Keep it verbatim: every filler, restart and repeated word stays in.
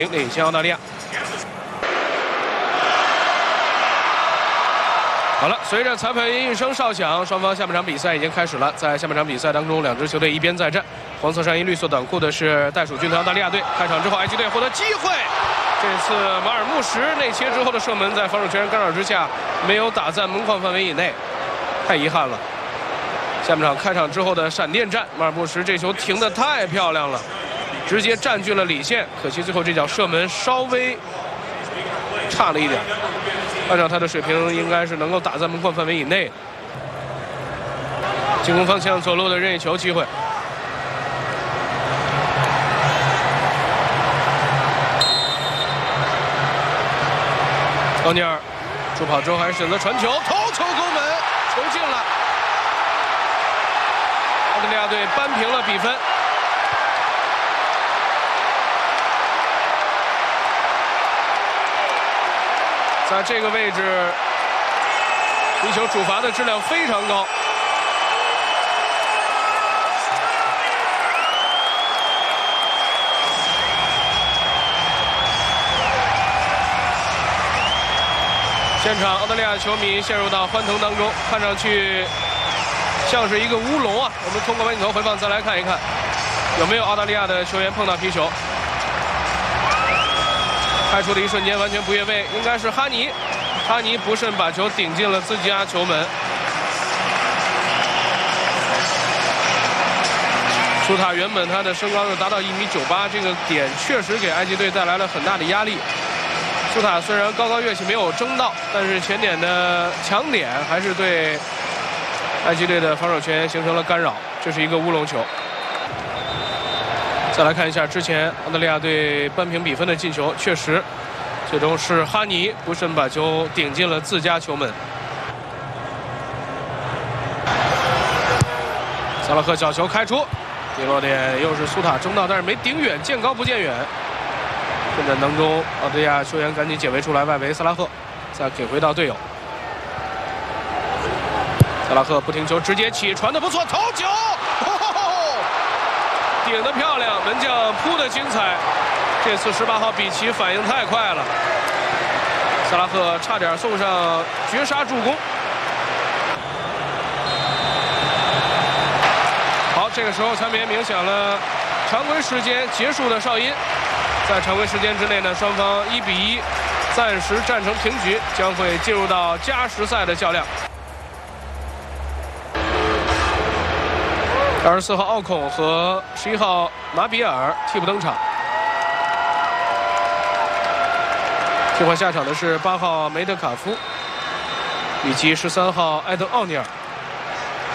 领先澳大利亚。好了，随着裁判员一声哨响，双方下半场比赛已经开始了。在下半场比赛当中，两支球队一边再战，黄色上衣、绿色短裤的是袋鼠军团澳大利亚队。开场之后，埃及队获得机会，这次马尔穆什内切之后的射门在防守球员干扰之下没有打在门框范围以内，太遗憾了。下半场开场之后的闪电战，马尔穆什这球停得太漂亮了，直接占据了里线，可惜最后这脚射门稍微差了一点。按照他的水平，应该是能够打在门框范围以内。进攻方向左路的任意球机会，奥尼尔助跑之后还是选择传球，头球攻门，球进了。澳大利亚队扳平了比分。在这个位置，一球主罚的质量非常高。现场澳大利亚球迷陷入到欢腾当中，看上去像是一个乌龙啊！我们通过慢镜头回放再来看一看，有没有澳大利亚的球员碰到皮球。开出的一瞬间完全不越位，应该是哈尼，哈尼不慎把球顶进了自家球门。苏塔原本他的身高就达到一米九八，这个点确实给埃及队带来了很大的压力。苏塔虽然高高跃起没有争到，但是前点的强点还是对埃及队的防守球员形成了干扰，这是一个乌龙球。再来看一下之前澳大利亚队扳平比分的进球，确实最终是哈尼不慎把球顶进了自家球门。萨拉赫角球开出，跌落点又是苏塔争到，但是没顶远，见高不见远。混战当中，澳大利亚球员赶紧解围出来，外围萨拉赫再给回到队友。萨拉赫不停球，直接起传的不错，头球。顶得漂亮，门将扑得精彩。这次十八号比奇反应太快了，萨拉赫差点送上绝杀助攻。好，这个时候裁判员鸣响了常规时间结束的哨音。在常规时间之内呢，双方一比一，暂时战成平局，将会进入到加时赛的较量。二十四号奥孔和十一号马比尔替补登场，替换下场的是八号梅德卡夫以及十三号埃登奥尼尔。